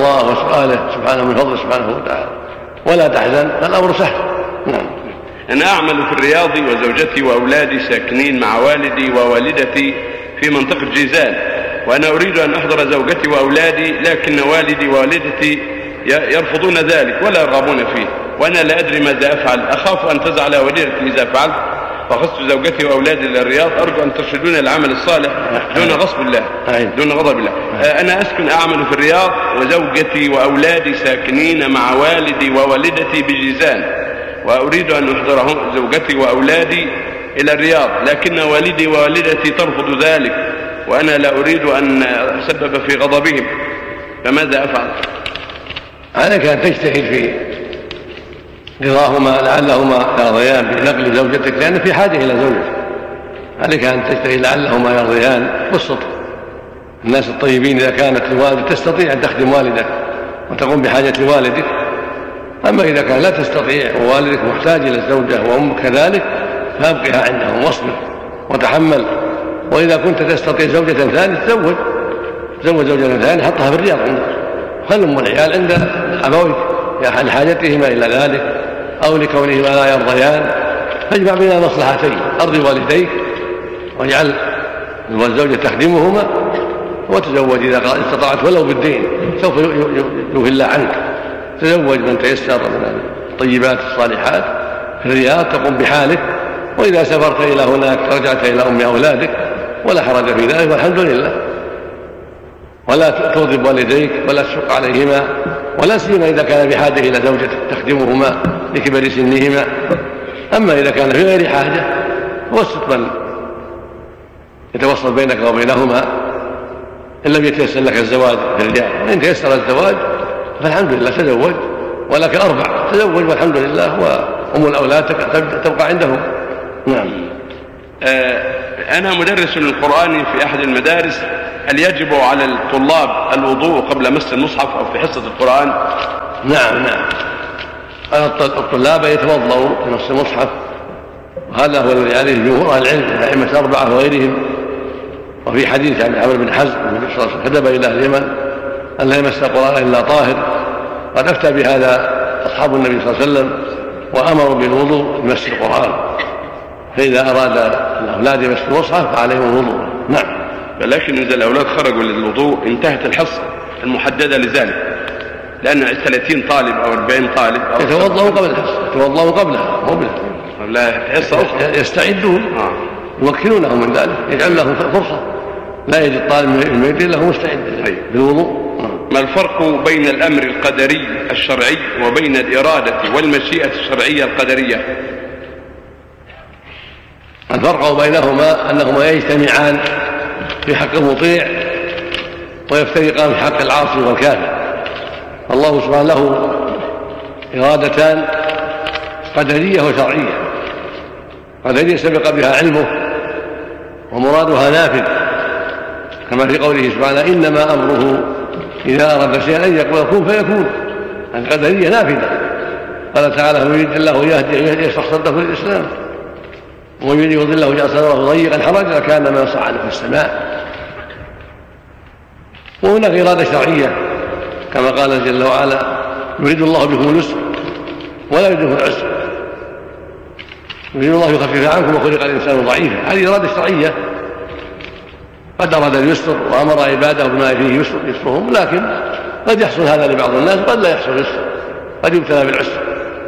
الله وسؤاله سبحانه من فضله سبحانه وتعالى ولا تحزن، فالأمر سهل. نعم. أنا أعمل في الرياض وزوجتي وأولادي ساكنين مع والدي ووالدتي في منطقة جيزان، وأنا أريد أن أحضر زوجتي وأولادي، لكن والدي ووالدتي يرفضون ذلك ولا يرغبون فيه، وأنا لا أدري ماذا أفعل. أخاف أن تزعل والدتي إذا فعلت فأخذت زوجتي وأولادي إلى الرياض. أرجو أن ترشدون العمل الصالح دون غصب الله دون غضب الله. أنا أسكن أعمل في الرياض وزوجتي وأولادي ساكنين مع والدي ووالدتي بجيزان، وأريد أن أحضرهم زوجتي وأولادي إلى الرياض، لكن والدي ووالدتي ترفض ذلك، وأنا لا أريد أن أسبب في غضبهم، فماذا أفعل؟ عليك أن تجتهد في رضاهما لعلهما يرضيان بنقل زوجتك، لأن في حاجة إلى زوجتك. عليك أن تجتهد لعلهما يرضيان بالسطر. الناس الطيبين إذا كانت لوالدك تستطيع أن تخدم والدك وتقوم بحاجة لوالدك، أما إذا كان لا تستطيع ووالدك محتاج إلى الزوجة وأمك كذلك فأبقها عندهم واصبر وتحمل. وإذا كنت تستطيع زوجة ثانية تزوج زوجة ثانية حطها في الرياض عندك، خل أم العيال عند أبويك لحاجتهما إلى ذلك أو لكونهما لا يرضيان، فاجمع بين مصلحتين، أرضي والديك واجعل الزوجة تخدمهما، وتزوج إذا استطعت ولو بالدين سوف يوفي الله عنك. تزوج من تيسر من الطيبات الصالحات في الرياض تقوم بحالك، وإذا سافرت إلى هناك رجعت إلى أم أولادك ولا حرج في ذلك والحمد لله. ولا تغضب والديك ولا تشق عليهما، ولا سيما إذا كان بحاجة إلى زوجة تخدمهما لكبر سنهما. أما إذا كان في غير حاجة وسط من يتوسط بينك وبينهما إن لم يتيسر لك الزواج في الرجال، وإن تيسر الزواج فالحمد لله تزوج، ولكن أربع تزوج والحمد لله، وأم الأولاد تبقى عندهم. نعم. أنا مدرس للقرآن في أحد المدارس، هل يجب على الطلاب الوضوء قبل مس المصحف أو في حصة القرآن؟ نعم. الطلاب يتوضأوا في مس المصحف، وهذا هو الذي عليه جمهور أهل العلم الأئمة الأربعة وغيرهم. وفي حديث عن عمرو بن حزم النبي صلى الله عليه وسلم كتب إلى أهل اليمن أن لا يمس القرآن إلا طاهر، قد أفتى بهذا أصحاب النبي صلى الله عليه وسلم وأمروا بالوضوء بمس القرآن، فإذا أراد الأولاد يمس المصحف فعليهم الوضوء. نعم. ولكن إذا الأولاد خرجوا للوضوء انتهت الحصة المحددة لذلك، لأن 30 طالب أو 40 طالب يتوضأوا قبل الحصة، يتوضأوا قبلها مو لا حصة أخرى يستعدون يمكنونهم من ذلك، يجعل لهم فرصة لا يجد طالب من الميت له مستعد بالوضوء. ما الفرق بين الأمر القدري الشرعي وبين الإرادة والمشيئة الشرعية القدرية؟ الفرق بينهما أنهما يجتمعان في حق المطيع ويفترقان في حق العاصي والكافر. الله سبحانه له إرادتان قدرية وشرعية. قدرية سبق بها علمه ومرادها نافذ، كما في قوله سبحانه إنما أمره إذا أراد شيئا أن يقول كن فيكون. القدرية نافذة. قال تعالى يريد الله يهدي يشرح صدره للإسلام، ومن يريد الله يجعل صدره ضيقا حرجا كأنما يصعد في السماء. وهناك إرادة شرعية كما قال جل وعلا يريد الله بكم اليسر ولا يريد بكم العسر، يريد الله يخفف عنكم وخلق الإنسان ضعيفا. هذه إرادة شرعية، قد أراد اليسر وأمر عباده بما فيه يسرهم، لكن قد يحصل هذا لبعض الناس قد لا يحصل يسر، قد يبتلى بالعسر.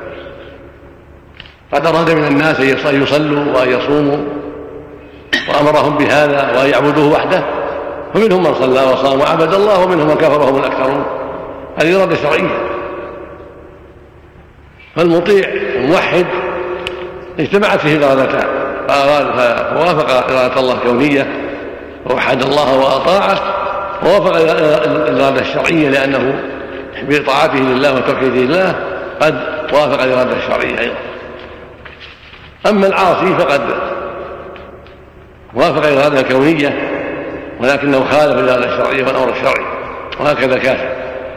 قد أراد من الناس أن يصلوا وأن يصوموا وأمرهم بهذا وأن يعبدوه وحده، فمنهم من صلى وصام وعبد الله ومنهم من كفر وهم الأكثرون. هذه إرادة شرعية. فالمطيع الموحد اجتمعت فيه إرادتان، فوافق إرادة الله الكونية ووحد الله وأطاعه، ووافق الإرادة الشرعية لأنه بطاعته لله وتوحيده لله قد وافق الإرادة الشرعية أيضا. أما العاصي فقد وافق الإرادة الكونية ولكنه خالف الإرادة الشرعية والأمر الشرعي، وهكذا كافر.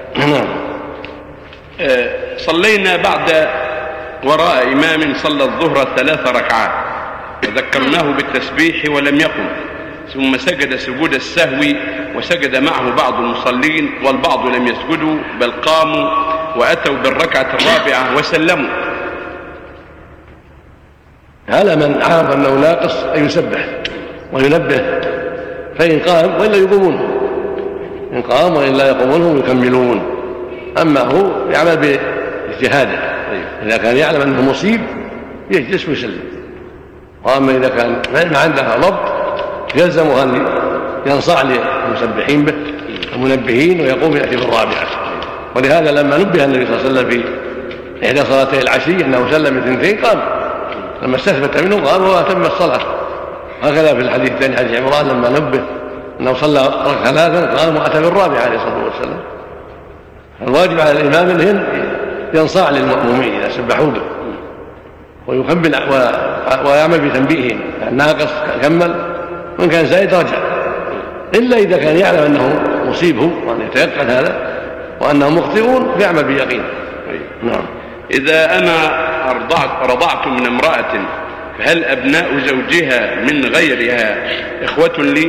صلينا بعد وراء إمام صلى الظهر 3 ركعات وذكرناه بالتسبيح ولم يقم، ثم سجد سجود السهو وسجد معه بعض المصلين والبعض لم يسجدوا بل قاموا وأتوا بالركعة الرابعة وسلموا. على من عرف أنه ناقص أن يسبح وينبه، فإن قام وإلا يقومون، إن قام وإلا يقومون ويكملون. أما هو يعمل باجتهاده، إذا كان يعلم أنه مصيب يجلس ويسلم، وأما إذا كان ما عنده ضبط يلزمه أن ينصاع للمسبحين به المنبهين ويقوم يأتي بالرابعة. ولهذا لما نبه النبي صلى الله عليه وسلم في إحدى صلاتي العشي أنه سلم 2 قام، لما استثبت منه قام وأتم الصلاة. هكذا في الحديث الثاني حديث عمران لما نبه أنه صلى 3 قام وأتى بالرابعة عليه الصلاة والسلام. الواجب على الإمام أنه ينصاع للمأمومين إذا سبحوا به ويكمل ويعمل بتنبيههم، كان ناقص كمل وإن كان زائد رجع، إلا إذا كان يعلم أنه مصيبه وأن يتيقن هذا وأنه مخطئون فيعمل بيقين. نعم. إذا أنا رضعت من امرأة فهل أبناء زوجها من غيرها إخوة لي؟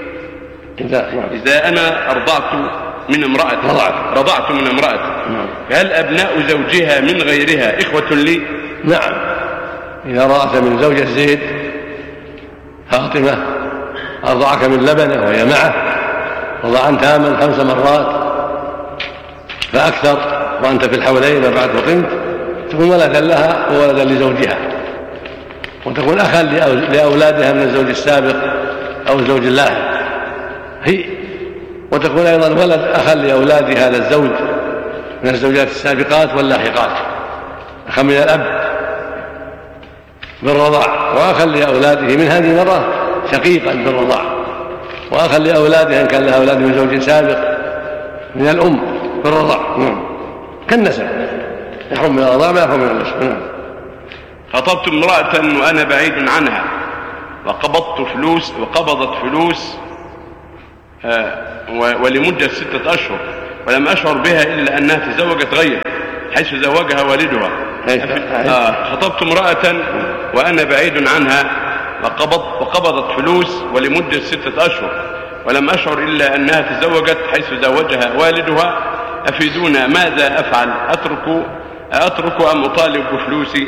إذا أنا رضعت من امرأة فهل أبناء زوجها من غيرها إخوة لي؟ نعم. إذا رأت من زوجة زيد فاطمة أرضعك من لبنه وهي معه رضعا تاما 5 مرات فأكثر وأنت في الحولين بعد فطنت، تكون ولدا لها وولدا لزوجها، وتكون أخا لأولادها من الزوج السابق أو الزوج اللاحق هي، وتكون أيضا ولد أخا لأولاد هذا الزوج من الزوجات السابقات واللاحقات، أخا من الأب بالرضاع، وأخا لأولاده من هذه المرة شقيقا بالرضاع، وأخا لأولادها إن كان لها أولاد من زوج سابق من الأم بالرضاع كالنسب، يحرم من الرضاع ما يحرم من النسب. خطبت امرأة وأنا بعيد عنها وقبضت فلوس ولمدة 6 أشهر ولم أشعر بها إلا أنها تزوجت غير حيث زوجها والدها. خطبت امرأة وأنا بعيد عنها وقبضت فلوس ولمدة 6 أشهر ولم أشعر إلا أنها تزوجت حيث زوجها والدها. أفيدونا ماذا أفعل؟ أترك أم أطالب بفلوسي؟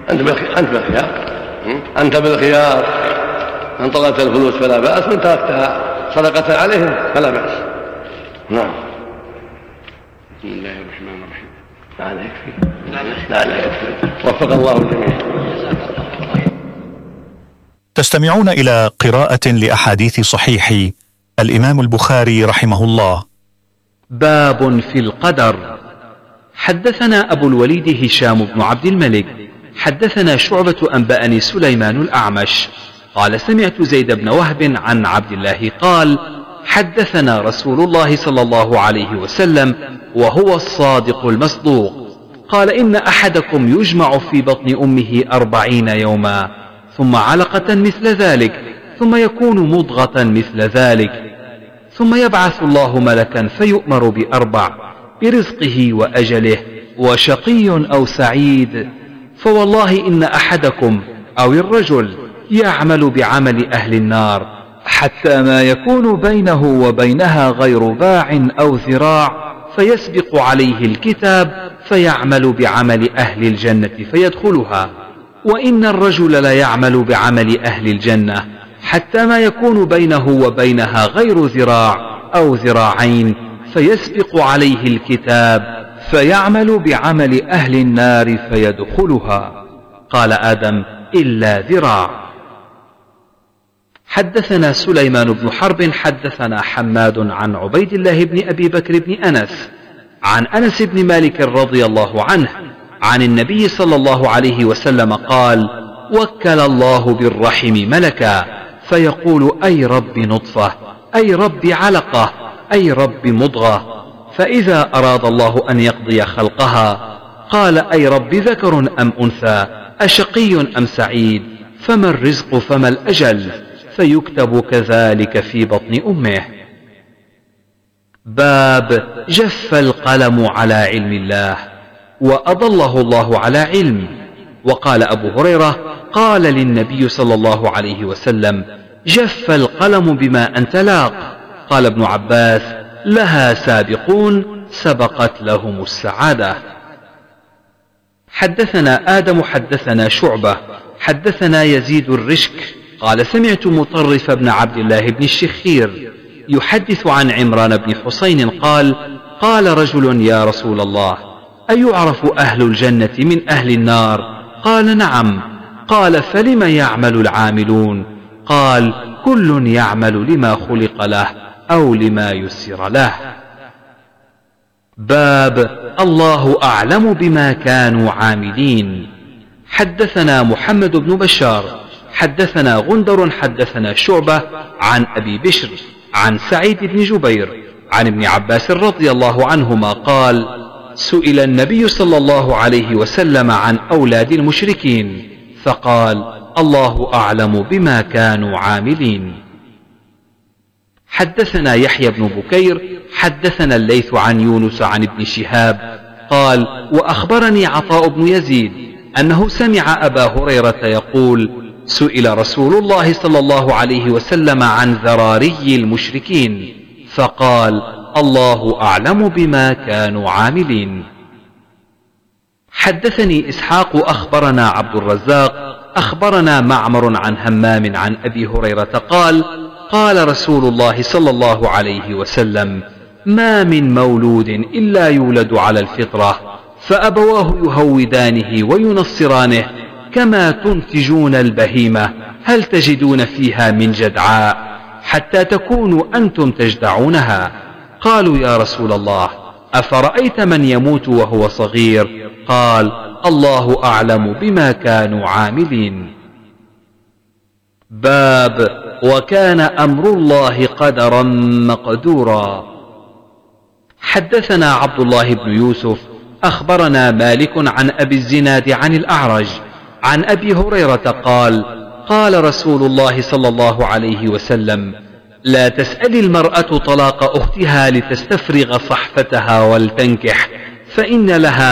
أنت بالخيار. إن طلبت الفلوس فلا بأس، وإن تركتها صدقة عليهم فلا بأس. نعم. بسم الله الرحمن الرحيم. لا يكفي. وفق الله الجميع. تستمعون إلى قراءة لأحاديث صحيح الإمام البخاري رحمه الله. باب في القدر. حدثنا أبو الوليد هشام بن عبد الملك حدثنا شعبة أنبأني سليمان الأعمش قال سمعت زيد بن وهب عن عبد الله قال حدثنا رسول الله صلى الله عليه وسلم وهو الصادق المصدوق قال إن أحدكم يجمع في بطن أمه 40 يوما ثم علقة مثل ذلك ثم يكون مضغة مثل ذلك ثم يبعث الله ملكا فيؤمر ب4 برزقه وأجله وشقي أو سعيد، فوالله إن أحدكم أو الرجل يعمل بعمل أهل النار حتى ما يكون بينه وبينها غير باع أو ذراع فيسبق عليه الكتاب فيعمل بعمل أهل الجنة فيدخلها، وإن الرجل ليعمل بعمل أهل الجنة حتى ما يكون بينه وبينها غير ذراع أو ذراعين فيسبق عليه الكتاب فيعمل بعمل أهل النار فيدخلها. قال آدم إلا ذراع. حدثنا سليمان بن حرب حدثنا حماد عن عبيد الله بن أبي بكر بن أنس عن أنس بن مالك رضي الله عنه عن النبي صلى الله عليه وسلم قال وكل الله بالرحم ملكا فيقول أي رب نطفة أي رب علقة أي رب مضغة، فإذا أراد الله أن يقضي خلقها قال أي رب ذكر أم أنثى أشقي أم سعيد، فما الرزق فما الأجل، فيكتب كذلك في بطن أمه. باب جف القلم على علم الله وأضله الله على علم. وقال أبو هريرة قال للنبي صلى الله عليه وسلم جف القلم بما أنت لاق. قال ابن عباس: لها سابقون سبقت لهم السعادة. حدثنا آدم حدثنا شعبة حدثنا يزيد الرشك قال: سمعت مطرف بن عبد الله بن الشخير يحدث عن عمران بن حسين قال: قال رجل: يا رسول الله، أيعرف أهل الجنة من أهل النار؟ قال: نعم. قال: فلم يعمل العاملون؟ قال: كل يعمل لما خلق له أو لما يسر له. باب الله أعلم بما كانوا عاملين. حدثنا محمد بن بشار حدثنا غندر حدثنا شعبة عن أبي بشر عن سعيد بن جبير عن ابن عباس رضي الله عنهما قال: سئل النبي صلى الله عليه وسلم عن أولاد المشركين فقال: الله أعلم بما كانوا عاملين. حدثنا يحيى بن بكير حدثنا الليث عن يونس عن ابن شهاب قال: وأخبرني عطاء بن يزيد أنه سمع أبا هريرة يقول: سئل رسول الله صلى الله عليه وسلم عن ذراري المشركين فقال: الله أعلم بما كانوا عاملين. حدثني إسحاق أخبرنا عبد الرزاق أخبرنا معمر عن همام عن أبي هريرة قال: قال رسول الله صلى الله عليه وسلم: ما من مولود إلا يولد على الفطرة، فأبواه يهودانه وينصرانه كما تنتجون البهيمة، هل تجدون فيها من جدعاء حتى تكونوا أنتم تجدعونها؟ قالوا: يا رسول الله، أفرأيت من يموت وهو صغير؟ قال: الله أعلم بما كانوا عاملين. باب وكان أمر الله قدرا مقدورا. حدثنا عبد الله بن يوسف أخبرنا مالك عن أبي الزناد عن الأعرج عن أبي هريرة قال: قال رسول الله صلى الله عليه وسلم: لا تسأل المرأة طلاق أختها لتستفرغ صحفتها ولتنكح، فإن لها